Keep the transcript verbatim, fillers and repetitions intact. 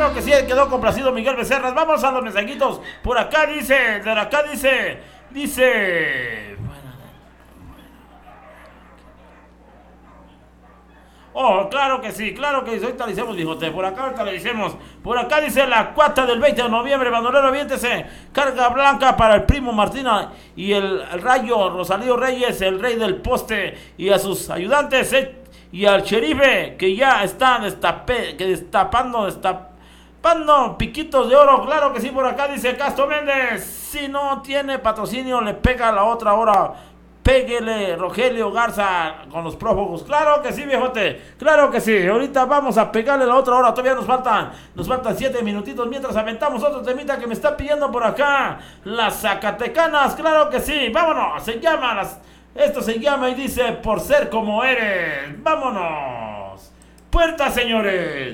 claro que sí, quedó complacido Miguel Becerras. Vamos a los mensajitos. Por acá dice, de acá dice, dice... Oh, claro que sí, claro que sí. Ahorita le hicimos, bijote. Por acá ahorita le hicimos. Por acá dice la cuata del veinte de noviembre. Bandolero, aviéntese. Carga blanca para el primo Martina y el, el rayo Rosalío Reyes, el rey del poste. Y a sus ayudantes. Eh, y al sherife que ya está destape, que destapando, destapando piquitos de oro. Claro que sí, por acá dice Castro Méndez. Si no tiene patrocinio, le pega a la otra hora. Péguele, Rogelio Garza, con los prófugos. Claro que sí, viejote. Claro que sí. Ahorita vamos a pegarle la otra hora. Todavía nos faltan, nos faltan siete minutitos mientras aventamos otro temita que me está pidiendo por acá. Las Zacatecanas. Claro que sí. Vámonos. Se llama las... Esto se llama y dice Por ser como eres. Vámonos. Puerta, señores.